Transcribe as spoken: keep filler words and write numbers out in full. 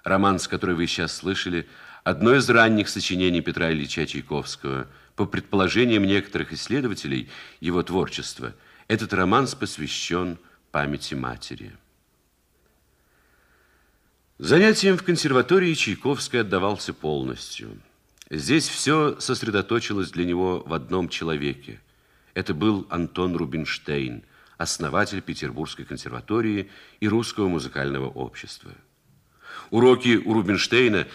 Романс, который вы сейчас слышали, одно из ранних сочинений Петра Ильича Чайковского. По предположениям некоторых исследователей его творчества, этот романс посвящен памяти матери. Занятиям в консерватории Чайковский отдавался полностью. Здесь все сосредоточилось для него в одном человеке. Это был Антон Рубинштейн, основатель Петербургской консерватории и Русского музыкального общества. Уроки у Рубинштейна